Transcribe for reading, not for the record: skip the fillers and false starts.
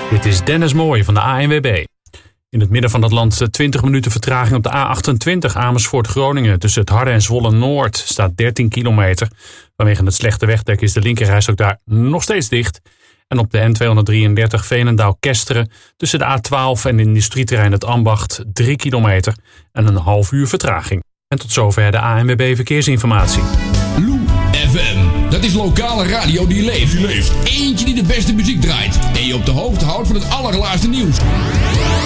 Dit is Dennis Mooij van de ANWB. In het midden van het land 20 minuten vertraging op de A28 Amersfoort-Groningen. Tussen het Harde en Zwolle-Noord staat 13 kilometer. Vanwege het slechte wegdek is de linkerrijstrook daar nog steeds dicht. En op de N233 Veenendaal-Kesteren tussen de A12 en industrieterrein Het Ambacht 3 kilometer en een half uur vertraging. En tot zover de ANWB Verkeersinformatie. Lou FM, dat is lokale radio die leeft. Eentje die de beste muziek draait en je op de hoogte houdt van het allerlaatste nieuws.